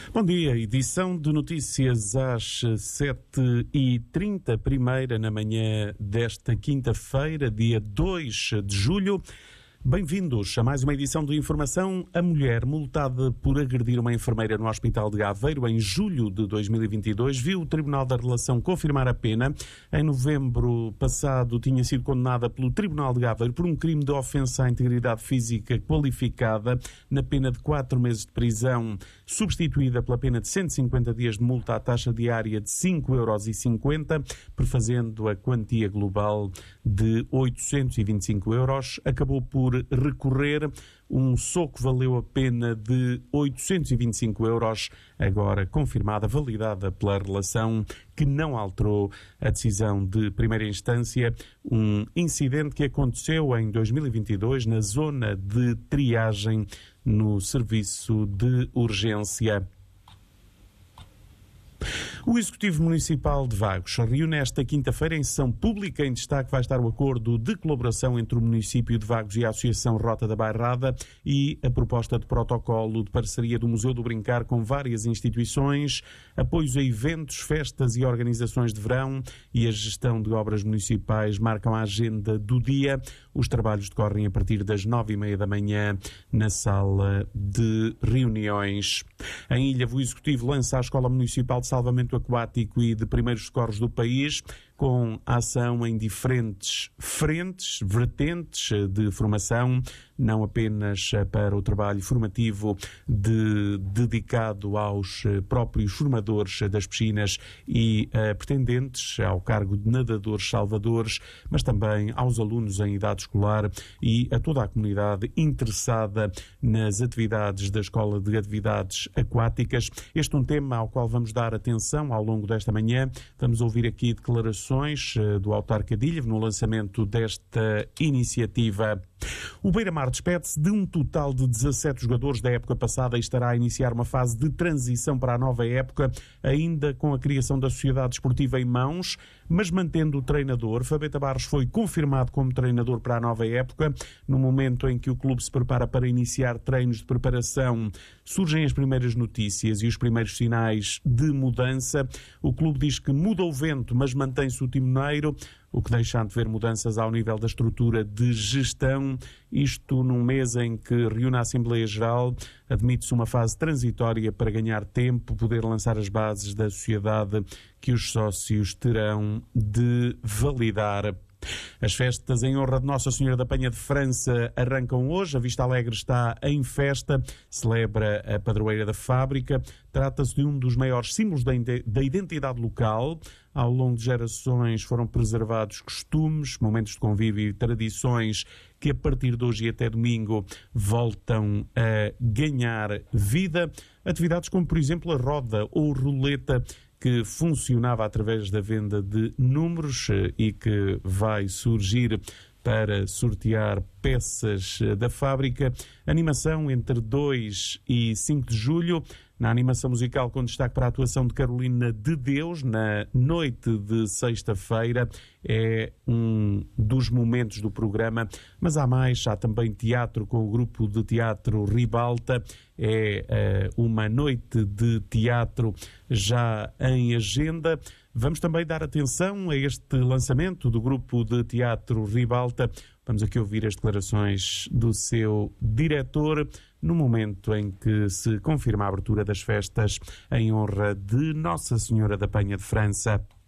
Bom dia, edição de notícias às 7h30, primeira na manhã desta quinta-feira, dia 2 de julho. Bem-vindos a mais uma edição de Informação. A mulher multada por agredir uma enfermeira no Hospital de Aveiro em julho de 2022 viu o Tribunal da Relação confirmar a pena. Em novembro passado tinha sido condenada pelo Tribunal de Aveiro por um crime de ofensa à integridade física qualificada na pena de 4 meses de prisão, substituída pela pena de 150 dias de multa à taxa diária de 5,50€, prefazendo a quantia global de 825 euros. Acabou por recorrer. Um soco valeu a pena de 825 euros, agora confirmada, validada pela relação, que não alterou a decisão de primeira instância. Um incidente que aconteceu em 2022 na zona de triagem no serviço de urgência. O Executivo Municipal de Vagos reúne esta quinta-feira em sessão pública. Em destaque vai estar o acordo de colaboração entre o município de Vagos e a Associação Rota da Bairrada e a proposta de protocolo de parceria do Museu do Brincar com várias instituições, apoios a eventos, festas e organizações de verão e a gestão de obras municipais marcam a agenda do dia. Os trabalhos decorrem a partir das 9h30 da manhã na sala de reuniões. Em Ilha, o Executivo lança a Escola Municipal de Salvamento Aquático e de Primeiros Socorros do país, com ação em diferentes frentes, vertentes de formação, não apenas para o trabalho formativo dedicado aos próprios formadores das piscinas e pretendentes ao cargo de nadadores salvadores, mas também aos alunos em idade escolar e a toda a comunidade interessada nas atividades da Escola de Atividades Aquáticas. Este é um tema ao qual vamos dar atenção ao longo desta manhã. Vamos ouvir aqui declarações do autarca de Ilha no lançamento desta iniciativa. O Beira-Mar despede-se de um total de 17 jogadores da época passada e estará a iniciar uma fase de transição para a nova época, ainda com a criação da Sociedade Desportiva em mãos, mas mantendo o treinador. Fabeta Barros foi confirmado como treinador para a nova época. No momento em que o clube se prepara para iniciar treinos de preparação, surgem as primeiras notícias e os primeiros sinais de mudança. O clube diz que muda o vento, mas mantém-se o timoneiro, o que deixa antever mudanças ao nível da estrutura de gestão. Isto num mês em que reúne a Assembleia Geral, admite-se uma fase transitória para ganhar tempo, poder lançar as bases da sociedade que os sócios terão de validar. As festas em honra de Nossa Senhora da Penha de França arrancam hoje. A Vista Alegre está em festa, celebra a padroeira da fábrica. Trata-se de um dos maiores símbolos da identidade local. Ao longo de gerações foram preservados costumes, momentos de convívio e tradições que a partir de hoje e até domingo voltam a ganhar vida. Atividades como, por exemplo, a roda ou roleta, que funcionava através da venda de números e que vai surgir para sortear peças da fábrica. Animação entre 2 e 5 de julho. Na animação musical, com destaque para a atuação de Carolina de Deus, na noite de sexta-feira. É um dos momentos do programa, mas há mais. Há também teatro com o grupo de teatro Ribalta. É uma noite de teatro já em agenda. Vamos também dar atenção a este lançamento do grupo de teatro Ribalta. Vamos aqui ouvir as declarações do seu diretor no momento em que se confirma a abertura das festas em honra de Nossa Senhora da Penha de França.